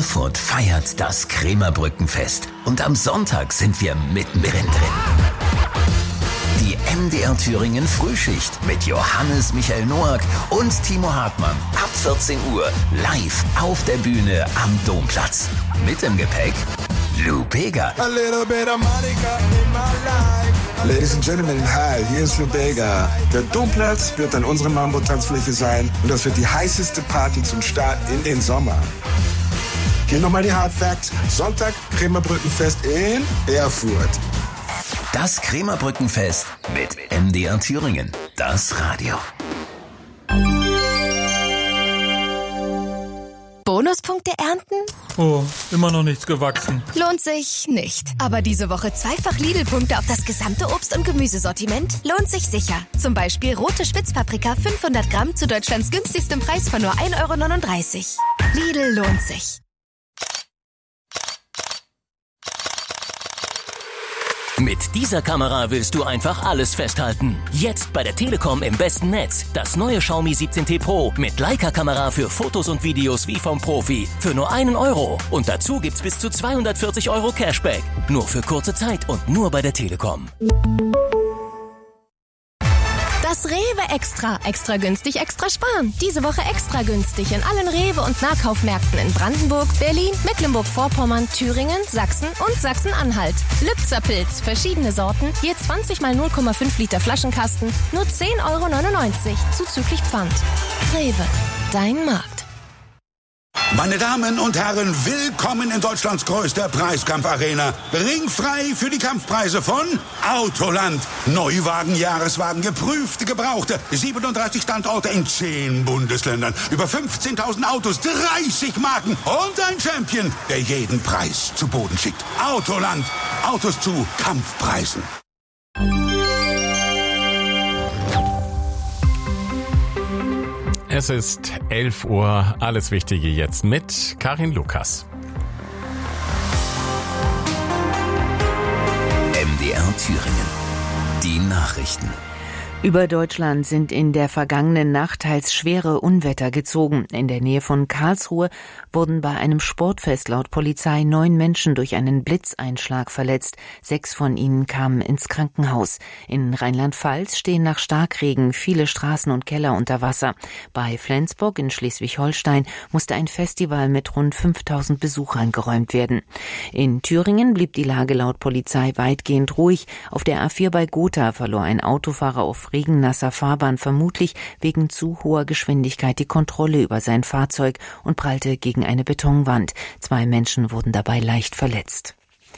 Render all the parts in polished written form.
Erfurt feiert das Krämerbrückenfest und am Sonntag sind wir mittendrin drin. Die MDR Thüringen Frühschicht mit Johannes Michael Noack und Timo Hartmann ab 14 Uhr live auf der Bühne am Domplatz. Mit im Gepäck Lou Bega. A little bit of Monica in my life. Ladies and Gentlemen, hi, hier ist Lou Bega. Der Domplatz wird dann unsere Mambo-Tanzfläche sein und das wird die heißeste Party zum Start in den Sommer. Hier nochmal die Hard Facts. Sonntag Krämerbrückenfest in Erfurt. Das Krämerbrückenfest mit MDR Thüringen, das Radio. Bonuspunkte ernten? Oh, immer noch nichts gewachsen. Lohnt sich nicht. Aber diese Woche zweifach Lidl-Punkte auf das gesamte Obst- und Gemüsesortiment lohnt sich sicher. Zum Beispiel rote Spitzpaprika 500 Gramm zu Deutschlands günstigstem Preis von nur 1,39 €. Lidl lohnt sich. Mit dieser Kamera willst du einfach alles festhalten. Jetzt bei der Telekom im besten Netz. Das neue Xiaomi 17T Pro mit Leica-Kamera für Fotos und Videos wie vom Profi. Für nur 1 €. Und dazu gibt's bis zu 240 € Cashback. Nur für kurze Zeit und nur bei der Telekom. Das Rewe Extra. Extra günstig, extra sparen. Diese Woche extra günstig in allen Rewe- und Nahkaufmärkten in Brandenburg, Berlin, Mecklenburg-Vorpommern, Thüringen, Sachsen und Sachsen-Anhalt. Lübzer-Pilz, verschiedene Sorten, je 20 mal 0,5 Liter Flaschenkasten, nur 10,99 € zuzüglich Pfand. Rewe, dein Markt. Meine Damen und Herren, willkommen in Deutschlands größter Preiskampfarena. Ringfrei für die Kampfpreise von Autoland. Neuwagen, Jahreswagen, geprüfte, gebrauchte. 37 Standorte in 10 Bundesländern. Über 15.000 Autos, 30 Marken und ein Champion, der jeden Preis zu Boden schickt. Autoland. Autos zu Kampfpreisen. Es ist 11 Uhr, alles Wichtige jetzt mit Karin Lukas. MDR Thüringen. Die Nachrichten. Über Deutschland sind in der vergangenen Nacht teils schwere Unwetter gezogen. In der Nähe von Karlsruhe wurden bei einem Sportfest laut Polizei 9 Menschen durch einen Blitzeinschlag verletzt. 6 von ihnen kamen ins Krankenhaus. In Rheinland-Pfalz stehen nach Starkregen viele Straßen und Keller unter Wasser. Bei Flensburg in Schleswig-Holstein musste ein Festival mit rund 5.000 Besuchern geräumt werden. In Thüringen blieb die Lage laut Polizei weitgehend ruhig. Auf der A4 bei Gotha verlor ein Autofahrer auf regennasser Fahrbahn vermutlich wegen zu hoher Geschwindigkeit die Kontrolle über sein Fahrzeug und prallte gegen eine Betonwand. 2 Menschen wurden dabei leicht verletzt.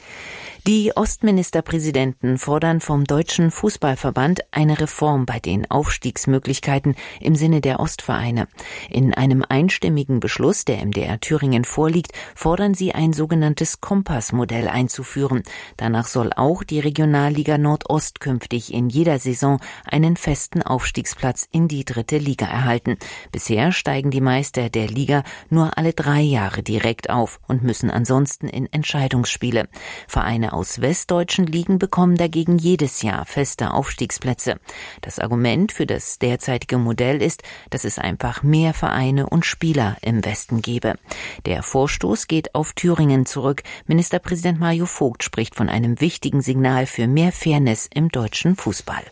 Die Ostministerpräsidenten fordern vom Deutschen Fußballverband eine Reform bei den Aufstiegsmöglichkeiten im Sinne der Ostvereine. In einem einstimmigen Beschluss, der MDR Thüringen vorliegt, fordern sie ein sogenanntes Kompassmodell einzuführen. Danach soll auch die Regionalliga Nordost künftig in jeder Saison einen festen Aufstiegsplatz in die 3. Liga erhalten. Bisher steigen die Meister der Liga nur alle 3 Jahre direkt auf und müssen ansonsten in Entscheidungsspiele. Vereine aus westdeutschen Ligen bekommen dagegen jedes Jahr feste Aufstiegsplätze. Das Argument für das derzeitige Modell ist, dass es einfach mehr Vereine und Spieler im Westen gebe. Der Vorstoß geht auf Thüringen zurück. Ministerpräsident Mario Vogt spricht von einem wichtigen Signal für mehr Fairness im deutschen Fußball.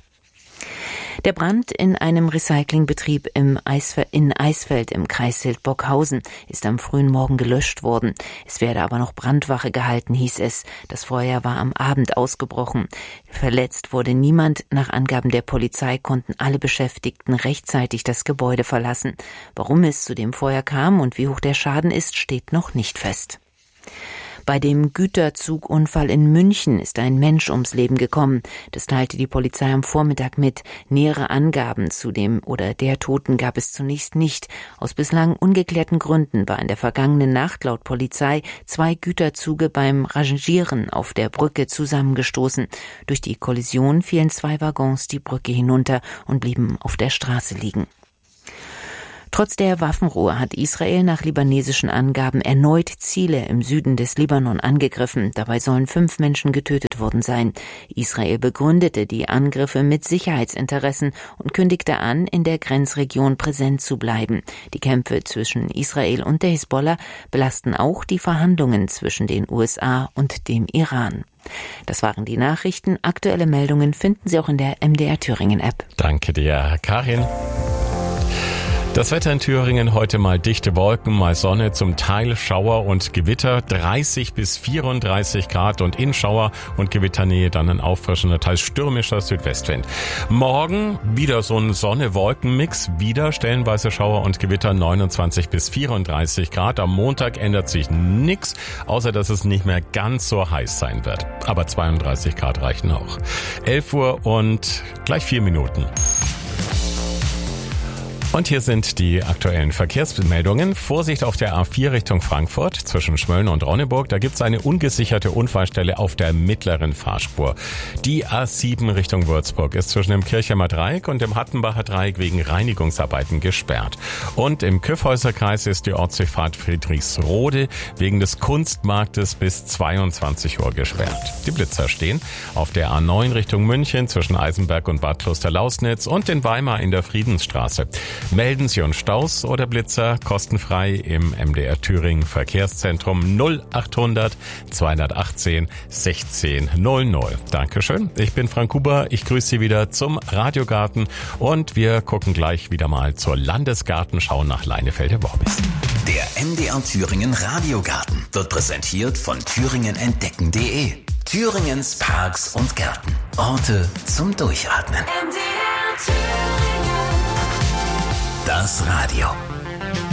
Der Brand in einem Recyclingbetrieb in Eisfeld im Kreis Hildburghausen ist am frühen Morgen gelöscht worden. Es werde aber noch Brandwache gehalten, hieß es. Das Feuer war am Abend ausgebrochen. Verletzt wurde niemand. Nach Angaben der Polizei konnten alle Beschäftigten rechtzeitig das Gebäude verlassen. Warum es zu dem Feuer kam und wie hoch der Schaden ist, steht noch nicht fest. Bei dem Güterzugunfall in München ist ein Mensch ums Leben gekommen. Das teilte die Polizei am Vormittag mit. Nähere Angaben zu dem oder der Toten gab es zunächst nicht. Aus bislang ungeklärten Gründen war in der vergangenen Nacht laut Polizei 2 Güterzüge beim Rangieren auf der Brücke zusammengestoßen. Durch die Kollision fielen 2 Waggons die Brücke hinunter und blieben auf der Straße liegen. Trotz der Waffenruhe hat Israel nach libanesischen Angaben erneut Ziele im Süden des Libanon angegriffen. Dabei sollen 5 Menschen getötet worden sein. Israel begründete die Angriffe mit Sicherheitsinteressen und kündigte an, in der Grenzregion präsent zu bleiben. Die Kämpfe zwischen Israel und der Hisbollah belasten auch die Verhandlungen zwischen den USA und dem Iran. Das waren die Nachrichten. Aktuelle Meldungen finden Sie auch in der MDR Thüringen App. Danke dir, Karin. Das Wetter in Thüringen heute mal dichte Wolken, mal Sonne, zum Teil Schauer und Gewitter, 30 bis 34 Grad und in Schauer- und Gewitternähe dann ein auffrischender, teils stürmischer Südwestwind. Morgen wieder so ein Sonne-Wolken-Mix, wieder stellenweise Schauer und Gewitter, 29 bis 34 Grad. Am Montag ändert sich nichts, außer dass es nicht mehr ganz so heiß sein wird. Aber 32 Grad reichen auch. 11 Uhr und gleich 4 Minuten. Und hier sind die aktuellen Verkehrsmeldungen. Vorsicht auf der A4 Richtung Frankfurt zwischen Schmölln und Ronneburg. Da gibt es eine ungesicherte Unfallstelle auf der mittleren Fahrspur. Die A7 Richtung Würzburg ist zwischen dem Kirchheimer Dreieck und dem Hattenbacher Dreieck wegen Reinigungsarbeiten gesperrt. Und im Kyffhäuserkreis ist die Ortsdurchfahrt Friedrichsrode wegen des Kunstmarktes bis 22 Uhr gesperrt. Die Blitzer stehen auf der A9 Richtung München zwischen Eisenberg und Bad Klosterlausnitz und in Weimar in der Friedensstraße. Melden Sie uns Staus oder Blitzer kostenfrei im MDR Thüringen Verkehrszentrum 0800 218 1600. Dankeschön. Ich bin Frank Huber. Ich grüße Sie wieder zum Radiogarten und wir gucken gleich wieder mal zur Landesgartenschau nach Leinefelder-Worbis. Der MDR Thüringen Radiogarten wird präsentiert von thüringenentdecken.de. Thüringens Parks und Gärten. Orte zum Durchatmen. MDR Thüringen. Das Radio.